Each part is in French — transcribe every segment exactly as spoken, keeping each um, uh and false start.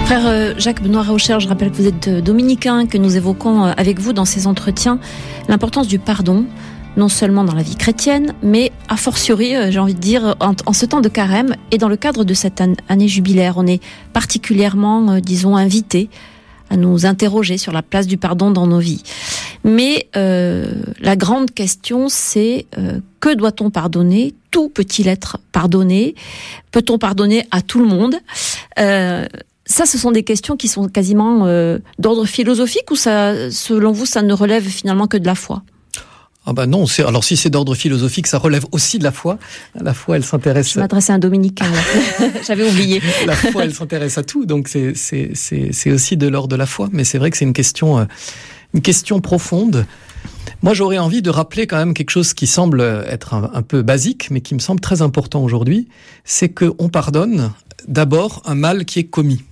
Frère Jacques Benoît Raucher, je rappelle que vous êtes dominicain, que nous évoquons avec vous dans ces entretiens l'importance du pardon, non seulement dans la vie chrétienne, mais a fortiori, j'ai envie de dire, en, en ce temps de carême et dans le cadre de cette année jubilaire. On est particulièrement, disons, invités à nous interroger sur la place du pardon dans nos vies. Mais euh, la grande question, c'est euh, que doit-on pardonner ? Tout peut-il être pardonné ? Peut-on pardonner à tout le monde ? euh, Ça, ce sont des questions qui sont quasiment euh, d'ordre philosophique ou ça, selon vous, ça ne relève finalement que de la foi ? Ah ben non, c'est, alors si c'est d'ordre philosophique, ça relève aussi de la foi. La foi, elle s'intéresse... Je m'adressais à un dominicain, j'avais oublié. La foi, elle s'intéresse à tout, donc c'est, c'est, c'est, c'est aussi de l'ordre de la foi. Mais c'est vrai que c'est une question, une question profonde. Moi, j'aurais envie de rappeler quand même quelque chose qui semble être un, un peu basique, mais qui me semble très important aujourd'hui, c'est qu'on pardonne d'abord un mal qui est commis.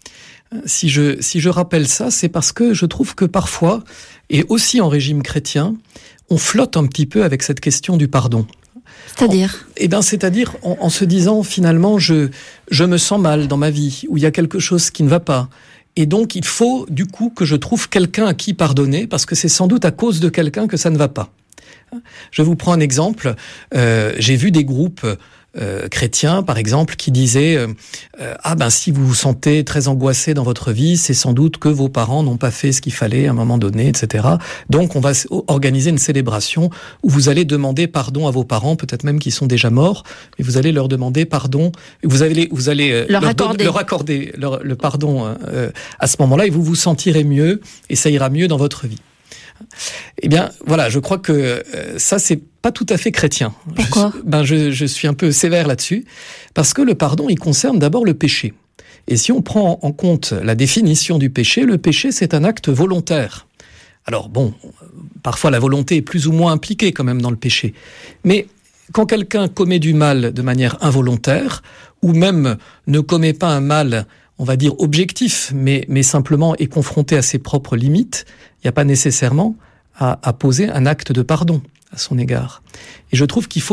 Si je, si je rappelle ça, c'est parce que je trouve que parfois, et aussi en régime chrétien, on flotte un petit peu avec cette question du pardon. C'est-à-dire ? Eh bien, c'est-à-dire en, en se disant finalement, je, je me sens mal dans ma vie, où il y a quelque chose qui ne va pas. Et donc, il faut du coup que je trouve quelqu'un à qui pardonner, parce que c'est sans doute à cause de quelqu'un que ça ne va pas. Je vous prends un exemple. Euh, j'ai vu des groupes euh, chrétiens, par exemple, qui disaient euh, « Ah ben, si vous vous sentez très angoissé dans votre vie, c'est sans doute que vos parents n'ont pas fait ce qu'il fallait à un moment donné, et cetera. Donc, on va organiser une célébration où vous allez demander pardon à vos parents, peut-être même qu'ils sont déjà morts, mais vous allez leur demander pardon, vous allez, vous allez euh, leur, leur, accorder. Don, leur accorder leur, le pardon euh, à ce moment-là, et vous vous sentirez mieux, et ça ira mieux dans votre vie. » Eh bien, voilà, je crois que euh, ça, c'est pas tout à fait chrétien. Pourquoi ? je, ben, je, je suis un peu sévère là-dessus, parce que le pardon, il concerne d'abord le péché. Et si on prend en compte la définition du péché, le péché, c'est un acte volontaire. Alors bon, parfois la volonté est plus ou moins impliquée quand même dans le péché. Mais quand quelqu'un commet du mal de manière involontaire, ou même ne commet pas un mal, on va dire objectif, mais, mais simplement est confronté à ses propres limites, il n'y a pas nécessairement à, à poser un acte de pardon à son égard. Et je trouve qu'il faut